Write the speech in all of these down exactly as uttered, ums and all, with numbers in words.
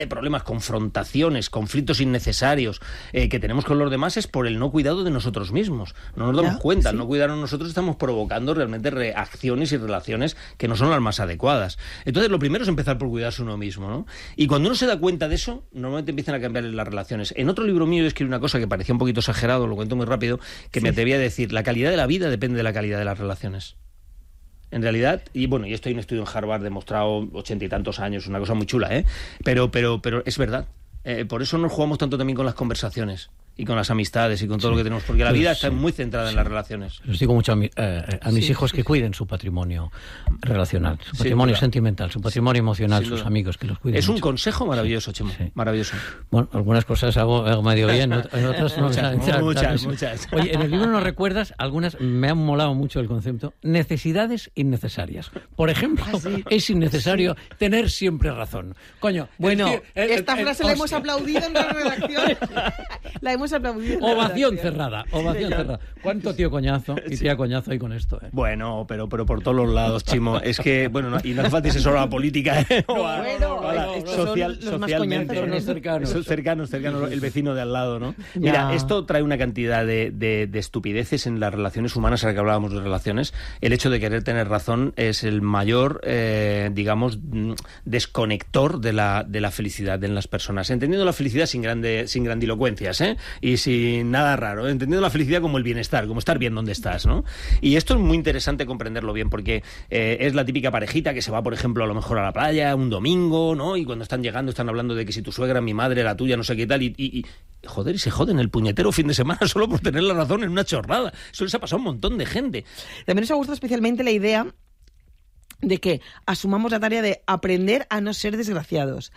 problemas, confrontaciones, conflictos innecesarios eh, que tenemos con los demás es por el no cuidado de nosotros mismos. No nos damos ¿Ya? cuenta, Sí. al no cuidarnos nosotros estamos provocando realmente reacciones y relaciones que no son las más adecuadas. Entonces, lo primero es empezar por cuidarse uno mismo, ¿no? Y cuando uno se da cuenta de eso, normalmente empiezan a cambiar las relaciones. En otro libro mío yo escribí una cosa que parecía un poquito exagerado, lo cuento muy rápido, que Sí. me atreví a decir, la calidad de la vida depende de la calidad de las relaciones. En realidad, y bueno, y esto hay un estudio en Harvard demostrado ochenta y tantos años, una cosa muy chula, ¿eh? Pero, pero, pero es verdad. Eh, por eso nos jugamos tanto también con las conversaciones y con las amistades y con todo Sí. lo que tenemos, porque la Sí, vida sí. está muy centrada en las relaciones. Les digo mucho a, mi, eh, a mis Sí, hijos sí, que sí. cuiden su patrimonio relacional, su Sí, patrimonio duda. sentimental, su patrimonio emocional, Sin sus duda. amigos, que los cuiden Es un mucho. consejo maravilloso, Chimo, Sí. maravilloso. Bueno, algunas cosas hago, hago medio bien, ot- en otras no. Muchas, O sea, muchas, tal- muchas. Oye, en el libro nos recuerdas, algunas me han molado mucho el concepto, necesidades innecesarias. Por ejemplo, Ah, sí. es innecesario tener siempre razón. Coño, Bueno, es que- eh, esta eh, frase la hemos hostia. aplaudido en la redacción. La hemos aplaudido. en la Ovación redacción. cerrada, ovación Sí, cerrada. ¿Cuánto tío coñazo y tía coñazo hay con esto? Eh? Bueno, pero, pero por todos los lados, Chimo. Es que, bueno, no, y no hace falta irse solo a la política, ¿eh? O a- bueno, o a la- no, estos son social, los más socialmente. coñazos, Son los cercanos. Son cercanos, cercanos, el vecino de al lado, ¿no? Mira, Ya. esto trae una cantidad de, de, de estupideces en las relaciones humanas, ahora que hablábamos de relaciones. El hecho de querer tener razón es el mayor, eh, digamos, mm, desconector de la, de la felicidad en las personas. Entendiendo la felicidad sin, grande, sin grandilocuencias, ¿eh? Y sin nada raro. Entendiendo la felicidad como el bienestar, como estar bien donde estás, ¿no? Y esto es muy interesante comprenderlo bien, porque eh, es la típica parejita que se va, por ejemplo, a lo mejor a la playa un domingo, ¿no? Y cuando están llegando están hablando de que si tu suegra, mi madre, la tuya, no sé qué tal, y, y, y joder, y se joden el puñetero fin de semana solo por tener la razón en una chorrada. Eso les ha pasado a un montón de gente. También nos ha gustado especialmente la idea de que asumamos la tarea de aprender a no ser desgraciados.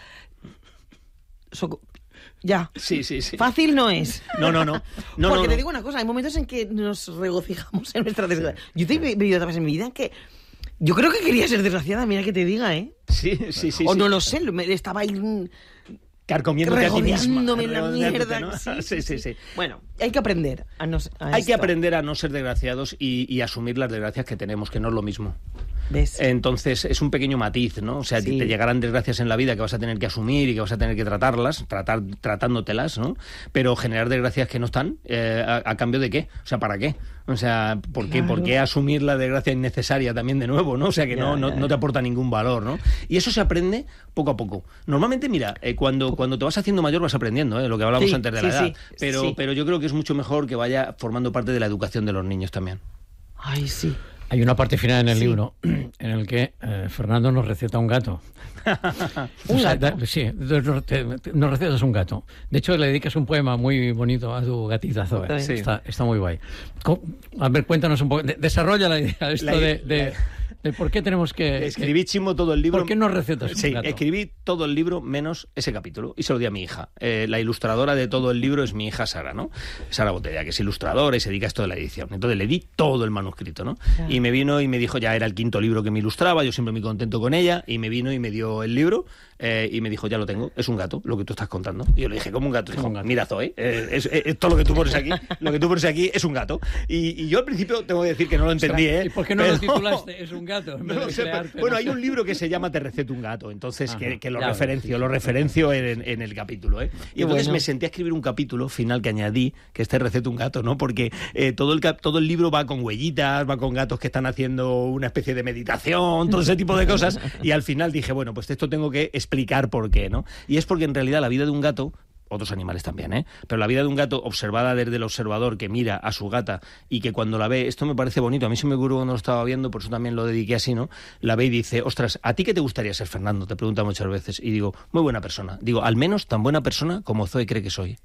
So- ya. Sí, sí, sí. Fácil no es. No, no, no. no Porque no, te no. digo una cosa, hay momentos en que nos regocijamos en nuestra desgracia. Yo te he vivido otra vez en mi vida en que yo creo que quería ser desgraciada, mira que te diga, ¿eh? Sí, sí, sí. o sí. no lo sé, me- estaba ahí mm, Carcomiéndote a ti misma. regodeándome en la regodeándote, mierda. ¿no? Sí, Sí, sí, sí. Bueno, hay que aprender a no a Hay que esto. aprender a no ser desgraciados y, y asumir las desgracias que tenemos, que no es lo mismo. ¿Ves? Entonces es un pequeño matiz, ¿no? O sea, Sí. te llegarán desgracias en la vida que vas a tener que asumir y que vas a tener que tratarlas, tratar tratándotelas, ¿no? Pero generar desgracias que no están, eh, a, a cambio de qué? O sea, ¿para qué? O sea, ¿por qué, Claro. ¿por qué asumir la desgracia innecesaria también de nuevo, ¿no? O sea, que Ya, no, no, ya, no te ya. aporta ningún valor, ¿no? Y eso se aprende poco a poco. Normalmente, mira, eh, cuando, cuando te vas haciendo mayor vas aprendiendo, ¿eh? Lo que hablamos Sí, antes de sí, la edad. sí, pero, sí. pero yo creo que es mucho mejor que vaya formando parte de la educación de los niños también. Ay, sí. Hay una parte final en el Sí. libro en el que eh, Fernando nos receta un gato. ¿Un O sea, gato? da- sí, nos te- nos recetas un gato. De hecho, le dedicas un poema muy bonito a tu gatita Zoe. Está bien. Sí. Está, está muy guay. Co- A ver, cuéntanos un poco. de- desarrolla la idea esto La de, ide- de, de por qué tenemos que... Escribí, Chimo, todo el libro. ¿Por qué no recetas un Sí, gato? escribí todo el libro menos ese capítulo y se lo di a mi hija. Eh, la ilustradora de todo el libro es mi hija Sara, ¿no? Sara Botella, que es ilustradora y se dedica a esto de la edición. Entonces le di todo el manuscrito, ¿no? Claro. Y me vino y me dijo, ya era el quinto libro que me ilustraba, yo siempre muy contento con ella, y me vino y me dio el libro eh, y me dijo, ya lo tengo, es un gato, lo que tú estás contando. Y yo le dije, ¿cómo un gato? Dijo, Como un gato. mira, Zoe, eh, es, es- es todo lo que tú pones aquí, lo que tú pones aquí es un gato. Y, y yo al principio tengo que decir que no lo entendí, ¿eh? ¿Y por qué no Pero- lo titulaste? Es un gato. en No vez lo de sé, pero- crearte, bueno, no hay sé. un libro que se llama Te receto un gato, entonces Ajá, que, que lo ya ves, referencio, sí, lo sí. referencio en, en el capítulo, ¿eh? Y Qué entonces bueno. me senté a escribir un capítulo final que añadí, que es Te receto un gato, ¿no? Porque eh, todo, el, cap- todo el libro va con huellitas, va con gatos que están haciendo una especie de meditación, todo ese tipo de cosas, y al final dije, bueno, pues esto tengo que explicar por qué, ¿no? Y es porque en realidad la vida de un gato, otros animales también, ¿eh? Pero la vida de un gato observada desde el observador que mira a su gata y que cuando la ve, esto me parece bonito, a mí se me ocurrió cuando lo estaba viendo, por eso también lo dediqué así, ¿no? La ve y dice, ostras, ¿a ti qué te gustaría ser, Fernando? Te pregunta muchas veces. Y digo, muy buena persona. Digo, al menos tan buena persona como Zoe cree que soy.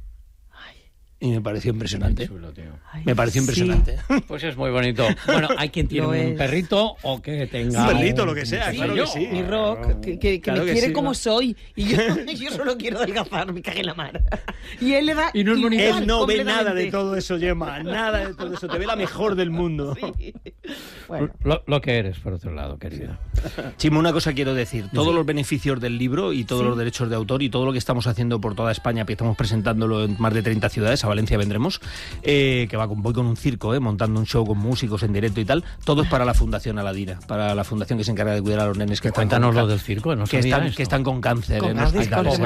Y me pareció impresionante. Chulo, tío. Ay, Me pareció sí. impresionante. Pues es muy bonito. Bueno, hay quien tiene Lo un es. perrito o que tenga... Un perrito, lo que sea, Sí, claro que yo. sí. Mi rock, que, que- que Claro me que quiere sí, como ¿no? soy. Y yo, yo solo quiero adelgazar, me cagué en la mar. Y él le da. Y no es bonito. igual, Él no ve completamente. nada de todo eso, Gemma. Nada de todo eso. Te ve la mejor del mundo. Sí. Bueno, Lo, lo que eres, por otro lado, querida. Chimo, una cosa quiero decir. Todos los beneficios del libro y todos Sí. los derechos de autor y todo lo que estamos haciendo por toda España, que estamos presentándolo en más de treinta ciudades, a Valencia vendremos, eh, que va con, voy con un circo, eh, montando un show con músicos en directo y tal. Todo es para la Fundación Aladina, para la fundación que se encarga de cuidar a los nenes que, Cuéntanos están con, lo del circo, no que, sabía están, esto. que están con cáncer Con en cáncer, hospitales.